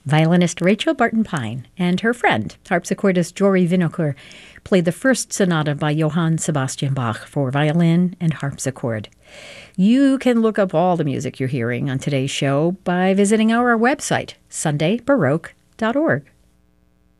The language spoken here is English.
Violinist Rachel Barton-Pine and her friend, harpsichordist Jory Winokur, played the first sonata by Johann Sebastian Bach for violin and harpsichord. You can look up all the music you're hearing on today's show by visiting our website, sundaybaroque.org.